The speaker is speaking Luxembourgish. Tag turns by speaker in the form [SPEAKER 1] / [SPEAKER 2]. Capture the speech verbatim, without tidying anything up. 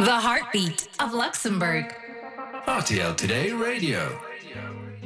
[SPEAKER 1] The heartbeat of Luxembourg.
[SPEAKER 2] R T L Today Radio.